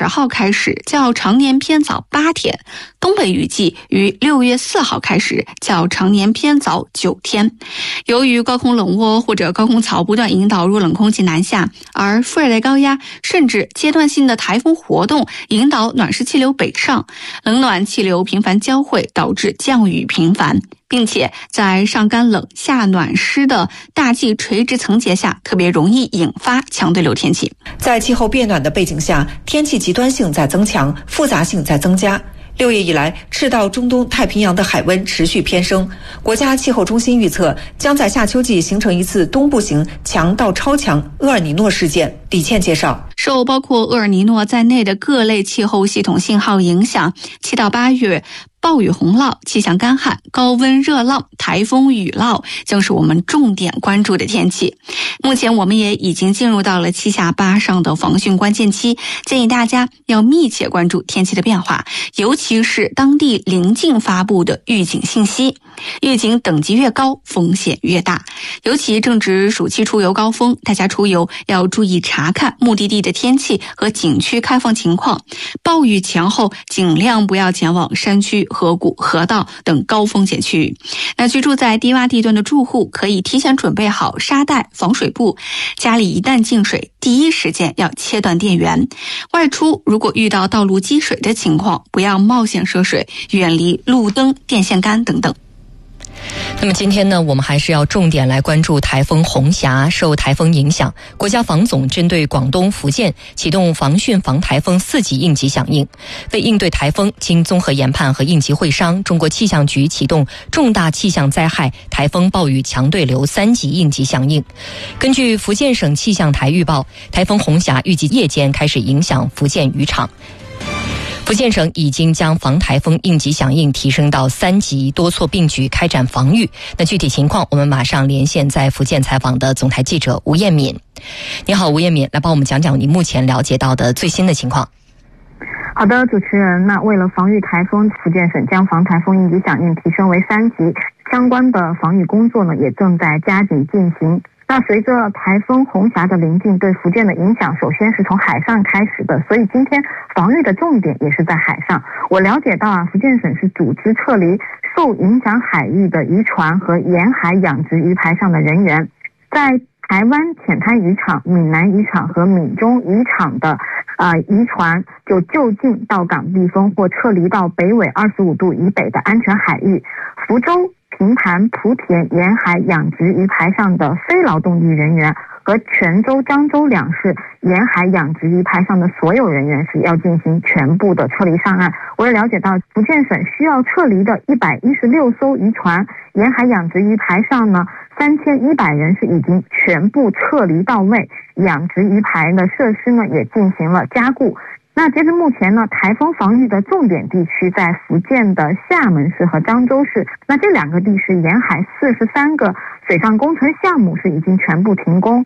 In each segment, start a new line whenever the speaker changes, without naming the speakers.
10号开始，较常年偏早8天；东北预计于6月4号开始，较常年偏早9天。由于高空冷涡或者高空槽不断引导弱冷空气南下，而副热带高压甚至阶段性的台风活动引导暖湿气流北上，冷暖气流频繁交汇，导致降雨频繁，并且在上干冷下暖湿的大气垂直层结下，特别容易引发强对流天气。
在气候变暖的背景下，天气极端性在增强，复杂性在增加。6月以来，赤道、中东、太平洋的海温持续偏升。国家气候中心预测，将在夏秋季形成一次东部型强到超强厄尔尼诺事件。李倩介绍，
受包括厄尔尼诺在内的各类气候系统信号影响，7到8月暴雨洪涝、气象干旱、高温热浪、台风雨涝将是我们重点关注的天气。目前我们也已经进入到了7下8上的防汛关键期，建议大家要密切关注天气的变化，尤其是当地临近发布的预警信息。预警等级越高，风险越大。尤其正值暑期出游高峰，大家出游要注意查看目的地的天气和景区开放情况。暴雨前后尽量不要前往山区、河谷、河道等高风险区域。那居住在低洼地段的住户可以提前准备好沙袋、防水布，家里一旦进水，第一时间要切断电源。外出如果遇到道路积水的情况，不要冒险涉水，远离路灯、电线杆等等。
那么今天呢，我们还是要重点来关注台风红霞。受台风影响，国家防总针对广东、福建启动防汛防台风4级应急响应。为应对台风，经综合研判和应急会商，中国气象局启动重大气象灾害台风暴雨强对流3级应急响应。根据福建省气象台预报，台风红霞预计夜间开始影响福建渔场。福建省已经将防台风应急响应提升到3级，多措并举开展防御。那具体情况，我们马上连线在福建采访的总台记者吴艳敏。你好，吴艳敏，来帮我们讲讲你目前了解到的最新的情况。
好的，主持人，那为了防御台风，福建省将防台风应急响应提升为3级，相关的防御工作呢也正在加紧进行。那随着台风红霞的临近，对福建的影响首先是从海上开始的，所以今天防御的重点也是在海上。我了解到福建省是组织撤离受影响海域的渔船和沿海养殖鱼排上的人员，在台湾浅滩渔场、闽南渔场和闽中渔场的渔船就近到港避风或撤离到北纬25度以北的安全海域。福州、平潭、莆田沿海养殖鱼排上的非劳动力人员和泉州、漳州2市沿海养殖鱼排上的所有人员是要进行全部的撤离上岸。我也了解到，福建省需要撤离的116艘渔船沿海养殖鱼排上呢，3100人是已经全部撤离到位，养殖鱼排的设施呢也进行了加固。那截至目前呢，台风防御的重点地区在福建的厦门市和漳州市。那这2个地区沿海43个水上工程项目是已经全部停工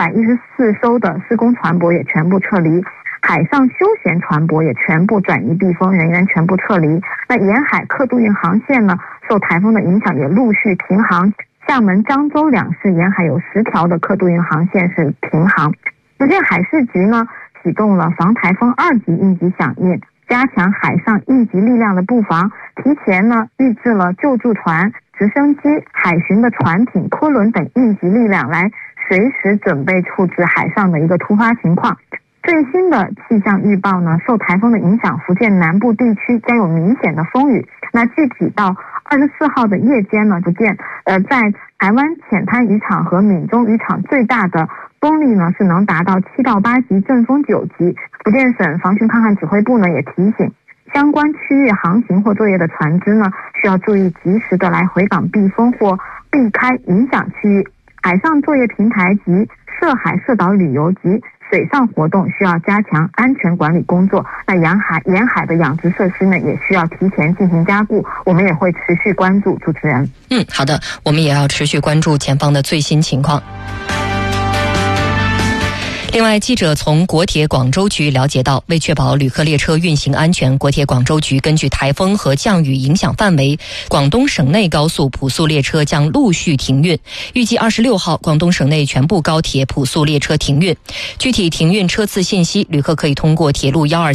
，114艘的施工船舶也全部撤离，海上休闲船舶也全部转移避风，人员全部撤离。那沿海客渡运航线呢，受台风的影响也陆续停航，厦门、漳州2市沿海有10条的客渡运航线是停航。福建海事局呢启动了防台风2级应急响应，加强海上应急力量的布防，提前呢预置了救助船、直升机、海巡的船艇、拖轮等应急力量，来随时准备处置海上的一个突发情况。最新的气象预报呢，受台风的影响，福建南部地区将有明显的风雨。那具体到24号的夜间呢，福建在台湾浅滩渔场和闽中渔场最大的风力呢是能达到7到8级，阵风9级。福建省防汛抗旱指挥部呢也提醒相关区域航行或作业的船只呢，需要注意及时的来回港避风或避开影响区域。海上作业平台及涉海涉岛旅游及水上活动需要加强安全管理工作。那沿海的养殖设施呢，也需要提前进行加固。我们也会持续关注。主持人，
好的，我们也要持续关注前方的最新情况。另外，记者从国铁广州局了解到，为确保旅客列车运行安全，国铁广州局根据台风和降雨影响范围，广东省内高速普速列车将陆续停运。预计26号，广东省内全部高铁普速列车停运。具体停运车次信息，旅客可以通过铁路123